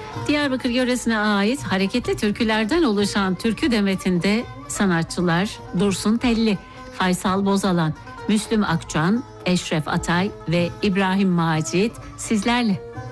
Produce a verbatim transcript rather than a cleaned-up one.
Diyarbakır yöresine ait hareketli türkülerden oluşan türkü demetinde sanatçılar Dursun Telli, Faysal Bozalan, Müslüm Akçan, Eşref Atay ve İbrahim Macit sizlerle.